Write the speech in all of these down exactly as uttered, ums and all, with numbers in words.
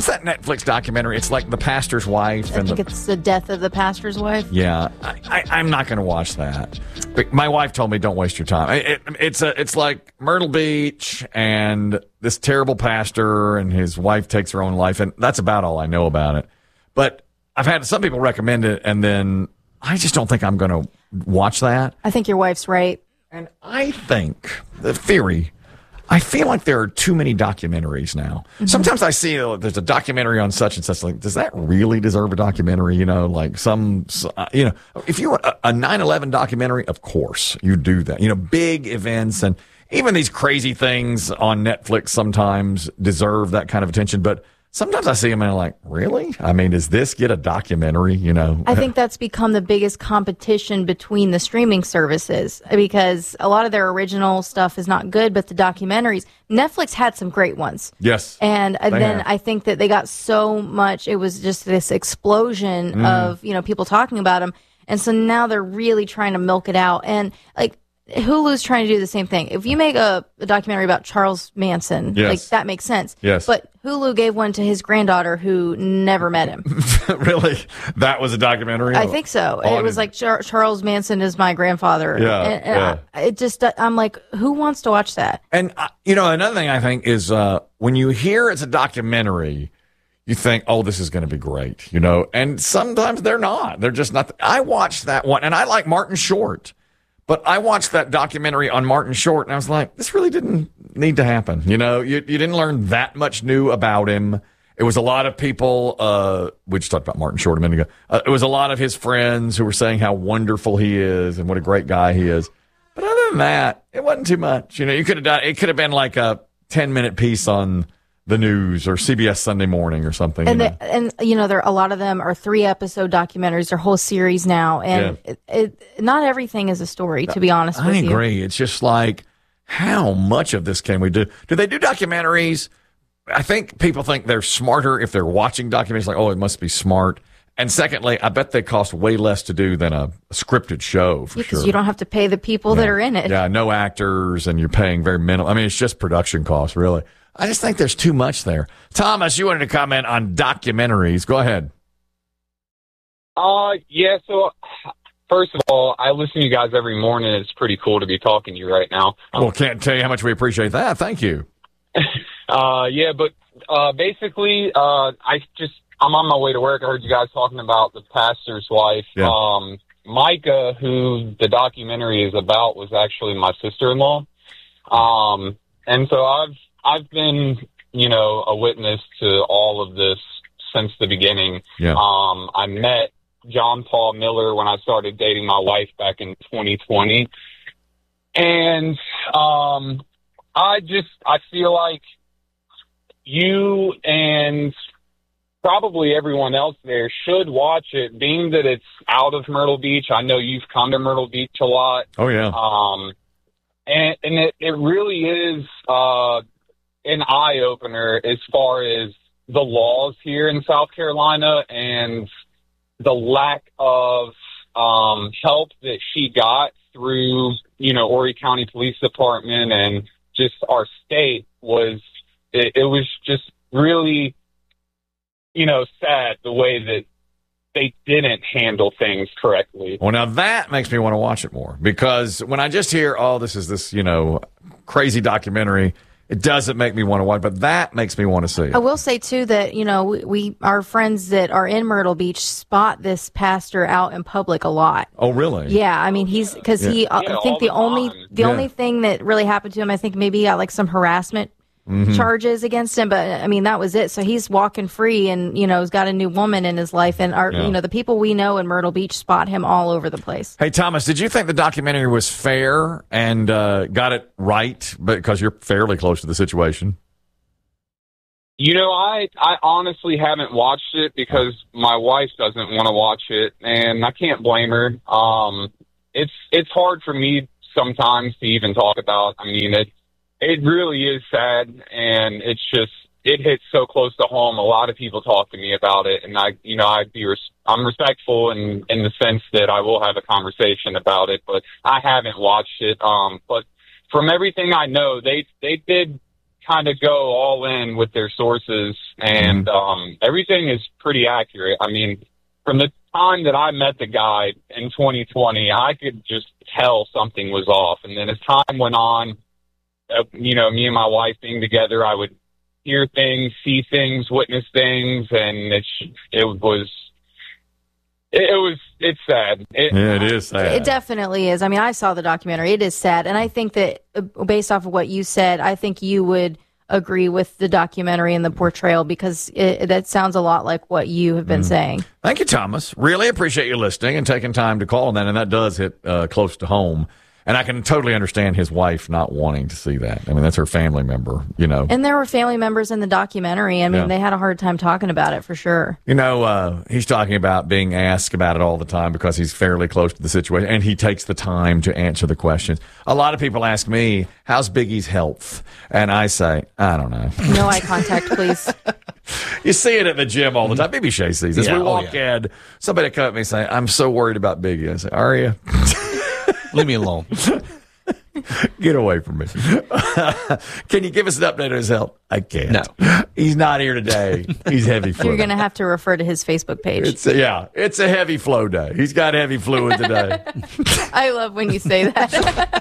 What's that Netflix documentary? It's like the pastor's wife. I and think the, it's the death of the pastor's wife. Yeah, I, I, I'm not going to watch that. But my wife told me don't waste your time. It, it, it's a, it's like Myrtle Beach and this terrible pastor and his wife takes her own life, and that's about all I know about it. But I've had some people recommend it, and then I just don't think I'm going to watch that. I think your wife's right. And I think the theory. I feel like there are too many documentaries now. Mm-hmm. Sometimes I see uh, there's a documentary on such and such. Like, does that really deserve a documentary? You know, like some, uh, you know, if you want a nine eleven documentary, of course you do that. You know, big events and even these crazy things on Netflix sometimes deserve that kind of attention. But sometimes I see them and I'm like, really? I mean, does this get a documentary? You know, I think that's become the biggest competition between the streaming services because a lot of their original stuff is not good, but the documentaries, Netflix had some great ones. Yes. And uh, then have. I think that they got so much, it was just this explosion mm. of, you know, people talking about them. And so now they're really trying to milk it out. And like, Hulu's trying to do the same thing. If you make a, a documentary about Charles Manson, yes. like that makes sense. Yes. But Hulu gave one to his granddaughter who never met him. Really? That was a documentary? I think so. It was like Char- Charles Manson is my grandfather. Yeah. And, and yeah. I, it just, I'm like, who wants to watch that? And, uh, you know, another thing I think is uh, when you hear it's a documentary, you think, oh, this is going to be great, you know, and sometimes they're not. They're just not. I watched that one, and I like Martin Short. But I watched that documentary on Martin Short, and I was like, this really didn't need to happen. You know, you, you didn't learn that much new about him. It was a lot of people, uh, we just talked about Martin Short a minute ago. Uh, it was a lot of his friends who were saying how wonderful he is and what a great guy he is. But other than that, it wasn't too much. You know, you could have done, it could have been like a ten minute piece on the news or C B S Sunday Morning or something. And, you know? the, and you know, there a lot of them are three episode documentaries. They're whole series now. And yeah. it, it, not everything is a story, to be honest I with you. I agree. It's just like, how much of this can we do? Do they do documentaries? I think people think they're smarter if they're watching documentaries, like, oh, it must be smart. And secondly, I bet they cost way less to do than a, a scripted show, for because sure. you don't have to pay the people yeah. that are in it. Yeah, no actors, and you're paying very minimal. I mean, it's just production costs, really. I just think there's too much there. Thomas, you wanted to comment on documentaries. Go ahead. Uh, yeah, so first of all, I listen to you guys every morning. It's pretty cool to be talking to you right now. Well, can't tell you how much we appreciate that. Thank you. uh, yeah, but uh, basically, uh, I just, I'm on my way to work. I heard you guys talking about the pastor's wife. Yeah. Um, Micah, who the documentary is about, was actually my sister-in-law. Um, and so I've, I've been, you know, a witness to all of this since the beginning. Yeah. Um, I met John Paul Miller when I started dating my wife back in twenty twenty. And um, I just, I feel like you and probably everyone else there should watch it, being that it's out of Myrtle Beach. I know you've come to Myrtle Beach a lot. Oh, yeah. Um, and, and it, it really is uh, an eye-opener as far as the laws here in South Carolina and the lack of um, help that she got through, you know, Horry County Police Department and just our state was, it, it was just really, you know, sad the way that they didn't handle things correctly. Well, now that makes me want to watch it more, because when I just hear, oh, this is this, you know, crazy documentary, it doesn't make me want to watch, but that makes me want to see it. I will say, too, that, you know, we, we our friends that are in Myrtle Beach spot this pastor out in public a lot. Oh, really? Yeah, I mean, he's, because Yeah. he, uh, Yeah, I think all the the only, time. the Yeah. only thing that really happened to him, I think maybe he got like some harassment Mhm. charges against him, but I mean, that was it. So he's walking free and, you know, he's got a new woman in his life, and our, Yeah. you know, the people we know in Myrtle Beach spot him all over the place. Hey, Thomas, did you think the documentary was fair and uh, got it right, because you're fairly close to the situation? You know, I, I honestly haven't watched it because my wife doesn't want to watch it, and I can't blame her. Um, it's it's hard for me sometimes to even talk about. I mean, it it really is sad, and it's just, it hits so close to home. A lot of people talk to me about it, and I, you know, I'd be res- I'm respectful in in the sense that I will have a conversation about it, but I haven't watched it. Um, but from everything I know, they they did kind of go all in with their sources, and um, everything is pretty accurate. I mean, from the time that I met the guy in twenty twenty, I could just tell something was off. And then as time went on, uh, you know, me and my wife being together, I would hear things, see things, witness things, and it's, it was, it, it was, it's sad. It, Yeah, it is sad. It definitely is. I mean, I saw the documentary. It is sad. And I think that uh, based off of what you said, I think you would agree with the documentary and the portrayal, because it, that sounds a lot like what you have been mm. saying. Thank you, Thomas. Really appreciate you listening and taking time to call on that. And that does hit uh, close to home. And I can totally understand his wife not wanting to see that. I mean, that's her family member, you know. And there were family members in the documentary. I mean, yeah. they had a hard time talking about it for sure. You know, uh, he's talking about being asked about it all the time because he's fairly close to the situation, and he takes the time to answer the questions. A lot of people ask me, how's Biggie's health? And I say, I don't know. No eye contact, please. You see it at the gym all the time. B B Shea sees this. Yeah, we walk oh, yeah. in, somebody come up to me and say, I'm so worried about Biggie. I say, are you? Leave me alone. Get away from me. Can you give us an update on his health? I can't. No. He's not here today. He's heavy flu. You're going to have to refer to his Facebook page. It's a, yeah, it's a heavy flow day. He's got heavy fluid today. I love when you say that.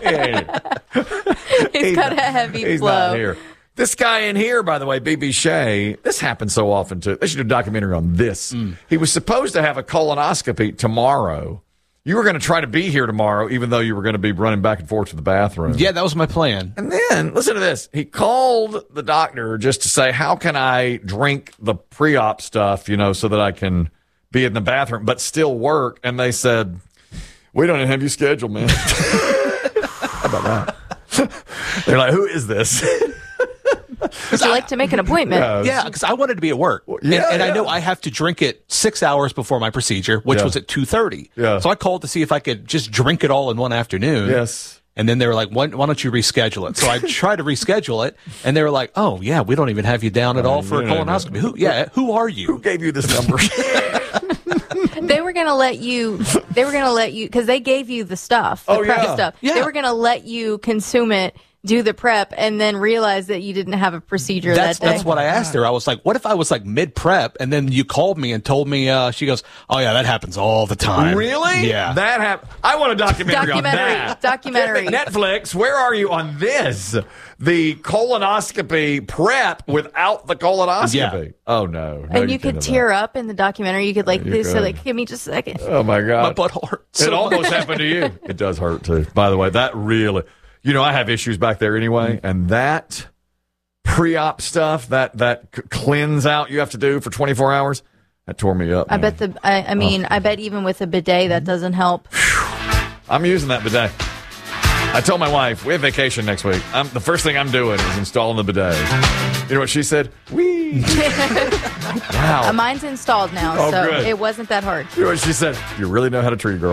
he's, he's got not, a heavy he's flow. He's not here. This guy in here, by the way, B B Shea, this happens so often, too. They should do a documentary on this. Mm. He was supposed to have a colonoscopy tomorrow. You were going to try to be here tomorrow, even though you were going to be running back and forth to the bathroom. Yeah, that was my plan. And then, listen to this. He called the doctor just to say, how can I drink the pre-op stuff, you know, so that I can be in the bathroom, but still work? And they said, we don't even have you scheduled, man. How about that? They're like, who is this? Would you like to make an appointment? Yeah, because I wanted to be at work. Yeah, and and yeah. I know I have to drink it six hours before my procedure, which yeah. was at two thirty. Yeah. So I called to see if I could just drink it all in one afternoon. Yes. And then they were like, why, why don't you reschedule it? So I tried to reschedule it, and they were like, oh, yeah, we don't even have you down at all for a colonoscopy. Who, yeah, who are you? Who gave you this number? They were going to let you, they were going to let you, because they gave you the stuff, the oh, prep yeah. stuff. Yeah. They were going to let you consume it, do the prep, and then realize that you didn't have a procedure that's, that day. That's what I asked her. I was like, what if I was like mid-prep, and then you called me and told me, uh, she goes, oh, yeah, that happens all the time. Really? Yeah. That happened. I want a documentary, documentary on that. Documentary. Netflix, where are you on this? The colonoscopy prep without the colonoscopy. Yeah. Oh, no. no and you, you could tear that. up in the documentary. You could like, you this, could. so like, give me just a second. Oh, my God. My butt hurts. It so almost much. happened to you. It does hurt, too. By the way, that really... You know, I have issues back there anyway, mm-hmm. and that pre-op stuff, that that c- cleanse out you have to do for twenty-four hours, that tore me up. I man. bet the, I, I mean, oh. I bet even with a bidet that doesn't help. I'm using that bidet. I told my wife, we have vacation next week. I'm, the first thing I'm doing is installing the bidet. You know what she said? Wee. Wow. Uh, mine's installed now, oh, so good. it wasn't that hard. You know what she said? You really know how to treat a girl.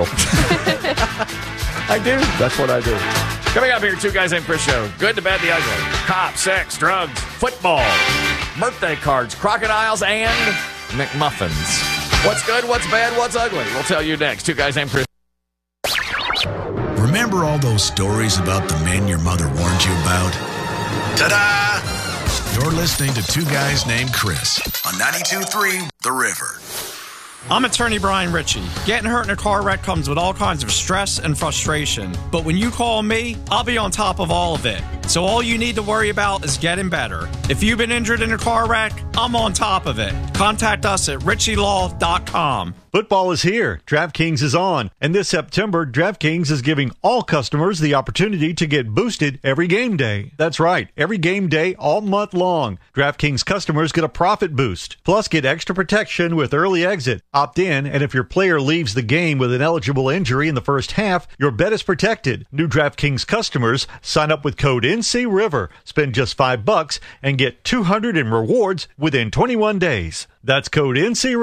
I do. That's what I do. Coming up here, Two Guys Named Chris show. Good, the bad, the ugly. Cops, sex, drugs, football, birthday cards, crocodiles, and McMuffins. What's good, what's bad, what's ugly? We'll tell you next. Two Guys Named Chris. Remember all those stories about the men your mother warned you about? Ta-da! You're listening to Two Guys Named Chris on ninety-two point three The River. I'm attorney Brian Ritchie. Getting hurt in a car wreck comes with all kinds of stress and frustration. But when you call me, I'll be on top of all of it. So all you need to worry about is getting better. If you've been injured in a car wreck, I'm on top of it. Contact us at ritchie law dot com. Football is here. DraftKings is on. And this September, DraftKings is giving all customers the opportunity to get boosted every game day. That's right. Every game day all month long. DraftKings customers get a profit boost. Plus, get extra protection with early exit. Opt in, and if your player leaves the game with an eligible injury in the first half, your bet is protected. New DraftKings customers sign up with code N C River. Spend just five bucks and get two hundred in rewards within twenty-one days. That's code N C River.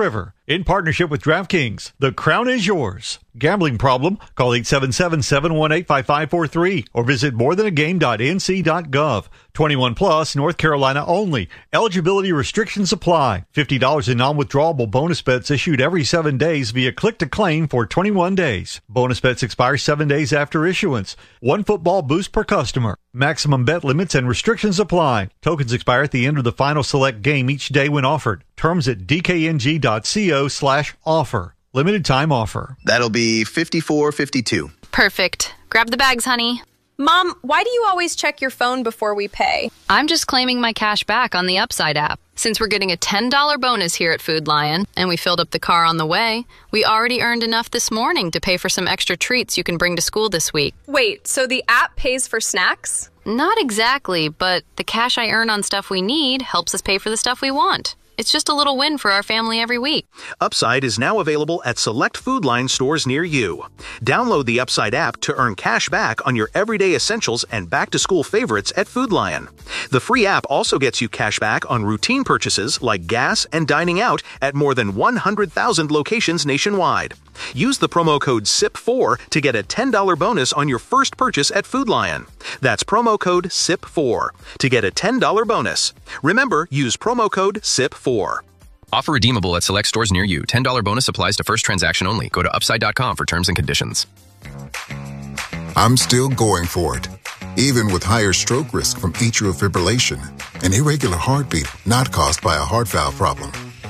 in partnership with DraftKings. The crown is yours. Gambling problem? Call eight seven seven, seven one eight, five five four three or visit more than a game dot n c dot gov. twenty-one plus, North Carolina only. Eligibility restrictions apply. fifty dollars in non-withdrawable bonus bets issued every seven days via click-to-claim for twenty-one days. Bonus bets expire seven days after issuance. One football boost per customer. Maximum bet limits and restrictions apply. Tokens expire at the end of the final select game each day when offered. Terms at d k n g dot co slash offer. Limited time offer. That'll be fifty-four fifty-two. Perfect. Grab the bags, honey. Mom, why do you always check your phone before we pay? I'm just claiming my cash back on the Upside app. Since we're getting a ten dollars bonus here at Food Lion, and we filled up the car on the way, we already earned enough this morning to pay for some extra treats you can bring to school this week. Wait, so the app pays for snacks? Not exactly, but the cash I earn on stuff we need helps us pay for the stuff we want. It's just a little win for our family every week. Upside is now available at select Food Line stores near you. Download the Upside app to earn cash back on your everyday essentials and back-to-school favorites at Food Lion. The free app also gets you cash back on routine purchases like gas and dining out at more than one hundred thousand locations nationwide. Use the promo code S I P four to get a ten dollars bonus on your first purchase at Food Lion. That's promo code S I P four to get a ten dollars bonus. Remember, use promo code S I P four. Offer redeemable at select stores near you. ten dollars bonus applies to first transaction only. Go to upside dot com for terms and conditions. I'm still going for it. Even with higher stroke risk from atrial fibrillation, an irregular heartbeat not caused by a heart valve problem.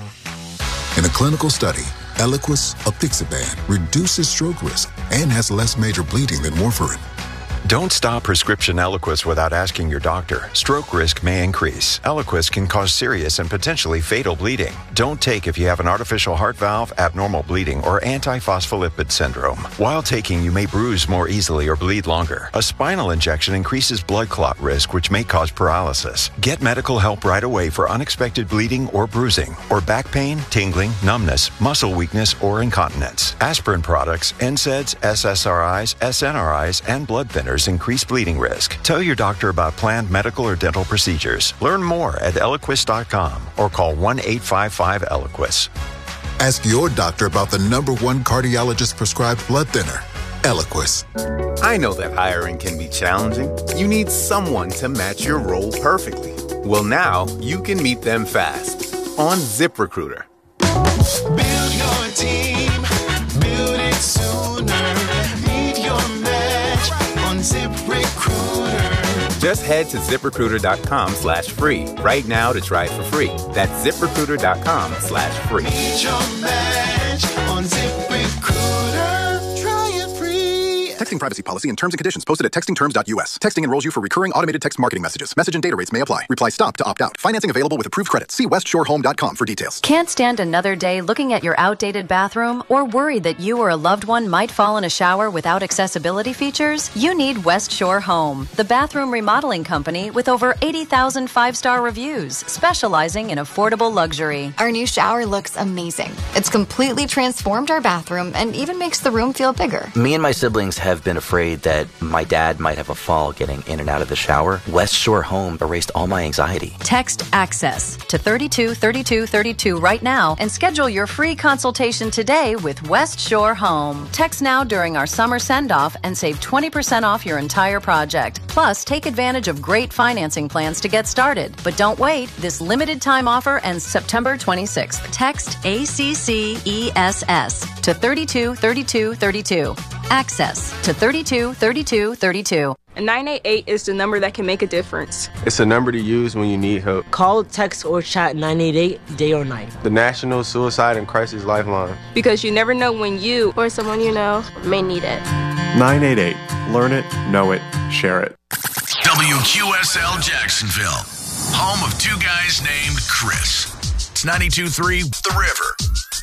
In a clinical study, Eliquis, apixaban, reduces stroke risk and has less major bleeding than warfarin. Don't stop prescription Eliquis without asking your doctor. Stroke risk may increase. Eliquis can cause serious and potentially fatal bleeding. Don't take if you have an artificial heart valve, abnormal bleeding, or antiphospholipid syndrome. While taking, you may bruise more easily or bleed longer. A spinal injection increases blood clot risk, which may cause paralysis. Get medical help right away for unexpected bleeding or bruising, or back pain, tingling, numbness, muscle weakness, or incontinence. Aspirin products, N SAIDs, S S R Is, S N R Is, and blood thinners increase bleeding risk. Tell your doctor about planned medical or dental procedures. Learn more at eliquis dot com or call one eight five five Eliquis. Ask your doctor about the number one cardiologist prescribed blood thinner, Eliquis. I know that hiring can be challenging. You need someone to match your role perfectly. Well, now you can meet them fast on ZipRecruiter. Build your team, build it sooner. Meet your match on ZipRecruiter. Just head to ZipRecruiter dot com slash free right now to try it for free. That's ZipRecruiter dot com slash free. Meet your match on ZipRecruiter. Try it free. Texting privacy policy and terms and conditions posted at texting terms dot u s. Texting enrolls you for recurring automated text marketing messages. Message and data rates may apply. Reply stop to opt out. Financing available with approved credit. See west shore home dot com for details. Can't stand another day looking at your outdated bathroom or worried that you or a loved one might fall in a shower without accessibility features? You need West Shore Home, the bathroom remodeling company with over eighty thousand five-star reviews, specializing in affordable luxury. Our new shower looks amazing. It's completely transformed our bathroom and even makes the room feel bigger. Me and my siblings have been afraid that my dad might have a fall getting in and out of the shower. West Shore Home erased all my anxiety. Text ACCESS to thirty-two thirty-two thirty-two right now and schedule your free consultation today with West Shore Home. Text now during our summer send-off and save twenty percent off your entire project. Plus, take advantage of great financing plans to get started. But don't wait. This limited time offer ends September twenty-sixth. Text A C C E S S to thirty-two thirty-two thirty-two. Access to thirty-two thirty-two thirty-two. And nine eight eight is the number that can make a difference. It's a number to use when you need help. Call, text, or chat nine eight eight day or night. The National Suicide and Crisis Lifeline. Because you never know when you or someone you know may need it. nine eight eight. Learn it, know it, share it. W Q S L Jacksonville, home of two guys named Chris. It's ninety-two point three The River.